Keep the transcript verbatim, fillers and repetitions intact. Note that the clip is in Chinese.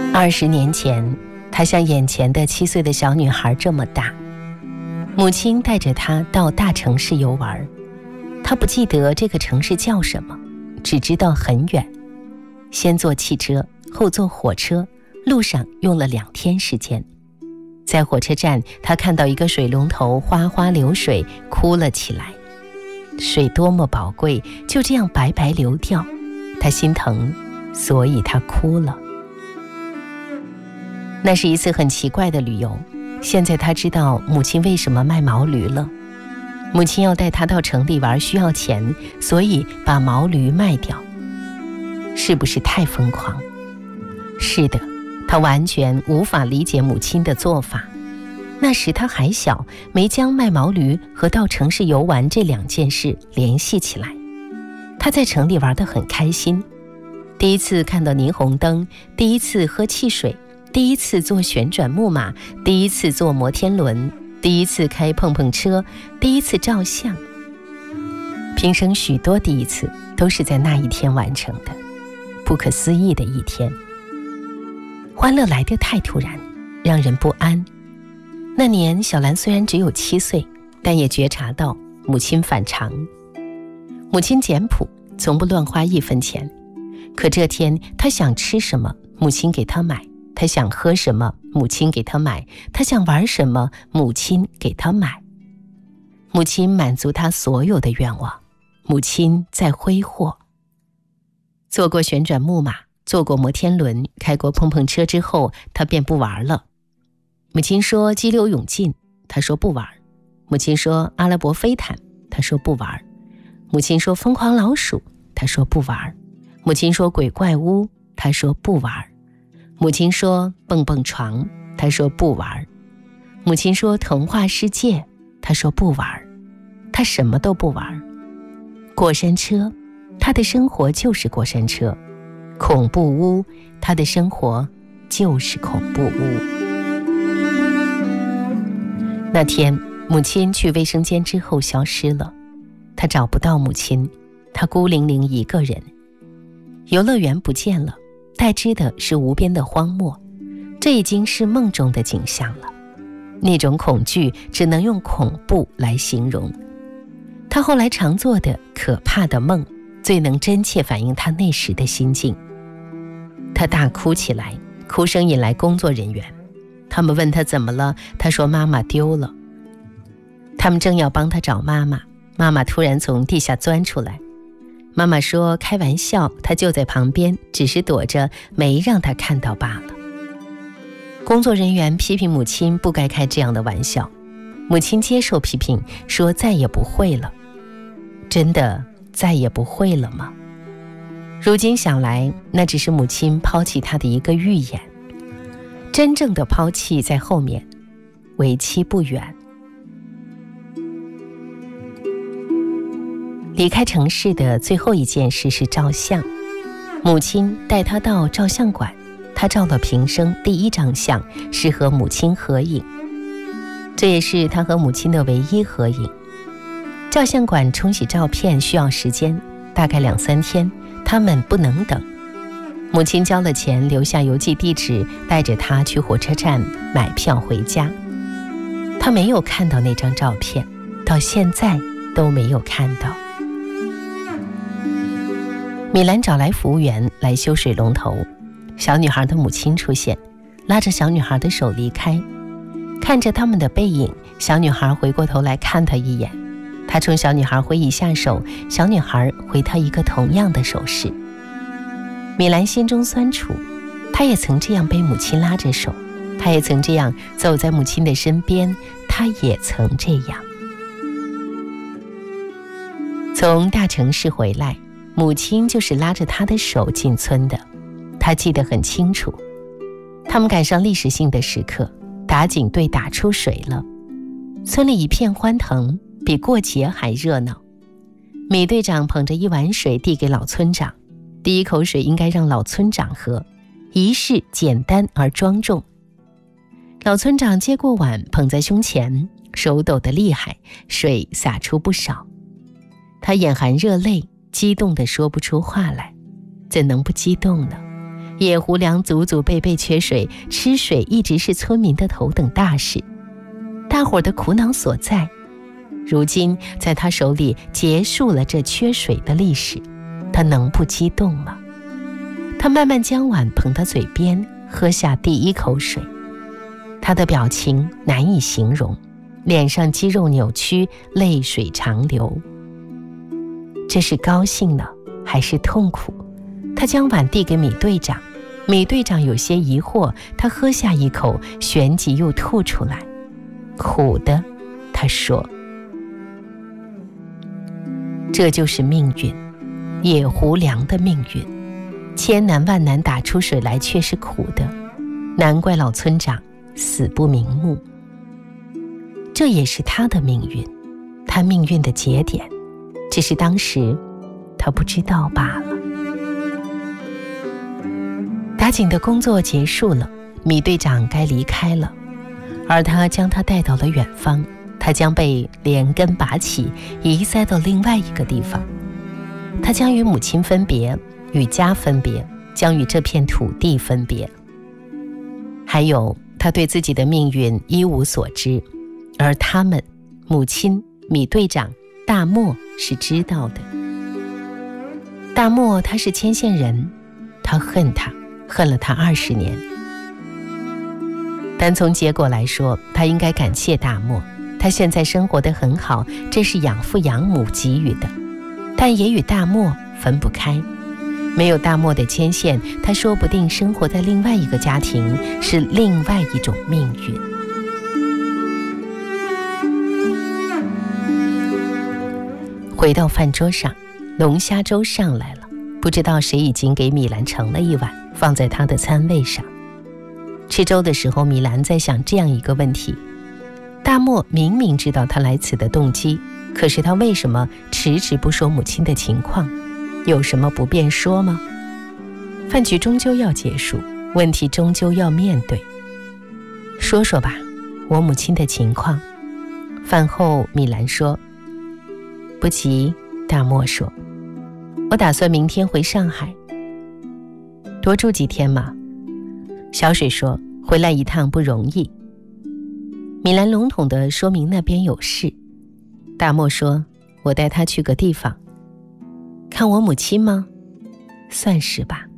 二十年前，她像眼前的七岁的小女孩这么大。母亲带着她到大城市游玩，她不记得这个城市叫什么，只知道很远。先坐汽车，后坐火车，路上用了两天时间。在火车站，她看到一个水龙头哗哗流水，哭了起来。水多么宝贵，就这样白白流掉，她心疼，所以她哭了。那是一次很奇怪的旅游，现在她知道母亲为什么卖毛驴了。母亲要带她到城里玩，需要钱，所以把毛驴卖掉。是不是太疯狂？是的，她完全无法理解母亲的做法。那时她还小，没将卖毛驴和到城市游玩这两件事联系起来。她在城里玩得很开心，第一次看到霓虹灯，第一次喝汽水，第一次坐旋转木马，第一次坐摩天轮，第一次开碰碰车，第一次照相。平生许多第一次都是在那一天完成的，不可思议的一天。欢乐来得太突然，让人不安。那年小兰虽然只有七岁，但也觉察到母亲反常。母亲简朴，从不乱花一分钱，可这天她想吃什么，母亲给她买；她想喝什么，母亲给她买；她想玩什么，母亲给她买。母亲满足她所有的愿望，母亲在挥霍。坐过旋转木马，坐过摩天轮，开过碰碰车之后，她便不玩了。母亲说激流勇进，她说不玩。母亲说阿拉伯飞毯，她说不玩。母亲说疯狂老鼠，她说不玩。母亲说鬼怪屋，她说不玩。母亲说蹦蹦床，她说不玩。母亲说童话世界，她说不玩。她什么都不玩。过山车，她的生活就是过山车。恐怖屋，她的生活就是恐怖屋。那天母亲去卫生间之后消失了，她找不到母亲，她孤零零一个人。游乐园不见了，代之的是无边的荒漠，这已经是梦中的景象了。那种恐惧只能用恐怖来形容。她后来常做的可怕的梦，最能真切反映她那时的心境。她大哭起来，哭声引来工作人员。他们问她怎么了，她说妈妈丢了。他们正要帮她找妈妈，妈妈突然从地下钻出来。妈妈说开玩笑，她就在旁边，只是躲着，没让她看到罢了。工作人员批评母亲不该开这样的玩笑，母亲接受批评，说再也不会了。真的再也不会了吗？如今想来，那只是母亲抛弃她的一个预言。真正的抛弃在后面，为期不远。离开城市的最后一件事是照相。母亲带她到照相馆，她照了平生第一张相，是和母亲合影。这也是她和母亲的唯一合影。照相馆冲洗照片需要时间，大概两三天，他们不能等。母亲交了钱，留下邮寄地址，带着她去火车站买票回家。她没有看到那张照片，到现在都没有看到。米兰找来服务员来修水龙头，小女孩的母亲出现，拉着小女孩的手离开。看着他们的背影，小女孩回过头来看她一眼，她冲小女孩挥一下手，小女孩回她一个同样的手势。米兰心中酸楚，她也曾这样被母亲拉着手，她也曾这样走在母亲的身边，她也曾这样。从大城市回来，母亲就是拉着她的手进村的，她记得很清楚。他们赶上历史性的时刻，打井队打出水了，村里一片欢腾，比过节还热闹。米队长捧着一碗水递给老村长，第一口水应该让老村长喝，仪式简单而庄重。老村长接过碗，捧在胸前，手抖得厉害，水洒出不少。他眼含热泪，激动得说不出话来，怎能不激动呢？ 野狐梁祖祖辈辈缺水，吃水一直是村民的头等大事，大伙儿的苦恼所在。如今在他手里结束了这缺水的历史，他能不激动吗？他慢慢将碗捧到嘴边，喝下第一口水，他的表情难以形容，脸上肌肉扭曲，泪水长流。这是高兴呢，还是痛苦？他将碗递给米队长，米队长有些疑惑，他喝下一口，旋即又吐出来。苦的，他说。这就是命运，野狐梁的命运，千难万难打出水来却是苦的，难怪老村长死不瞑目。这也是他的命运，他命运的节点，只是当时他不知道罢了。打井的工作结束了，米队长该离开了，而他将他带到了远方，他将被连根拔起，移塞到另外一个地方。他将与母亲分别，与家分别，将与这片土地分别。还有，他对自己的命运一无所知，而他们，母亲、米队长、大漠是知道的。大漠他是牵线人，他恨他，恨了他二十年。单从结果来说，他应该感谢大漠，他现在生活得很好，这是养父养母给予的，但也与大漠分不开。没有大漠的牵线，他说不定生活在另外一个家庭，是另外一种命运。回到饭桌上，龙虾粥上来了，不知道谁已经给米兰盛了一碗，放在他的餐位上。吃粥的时候，米兰在想这样一个问题：大漠明明知道他来此的动机，可是他为什么迟迟不说母亲的情况？有什么不便说吗？饭局终究要结束，问题终究要面对。说说吧，我母亲的情况。饭后，米兰说。不急，大漠说，我打算明天回上海。多住几天嘛。小水说，回来一趟不容易。米兰笼统地说明那边有事。大漠说，我带他去个地方。看我母亲吗？算是吧。